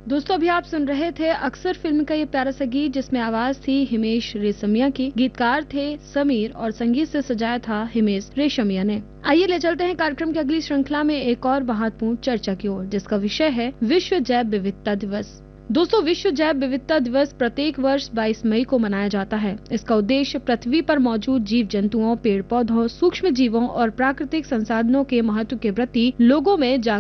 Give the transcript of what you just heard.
दोस्तों अभी आप सुन रहे थे अक्सर फिल्म का ये प्यारा सा गीत, जिसमें आवाज थी हिमेश रेशमिया की, गीतकार थे समीर और संगीत से सजाया था हिमेश रेशमिया ने। आइए ले चलते हैं कार्यक्रम की अगली श्रृंखला में एक और महत्वपूर्ण चर्चा की ओर, जिसका विषय है विश्व जैव विविधता दिवस। दोस्तों, विश्व जैव विविधता दिवस प्रत्येक वर्ष 22 मई को मनाया जाता है। इसका उद्देश्य पृथ्वी पर मौजूद जीव जंतुओं, पेड़ पौधों, सूक्ष्म जीवों और प्राकृतिक संसाधनों के महत्व के प्रति लोगों में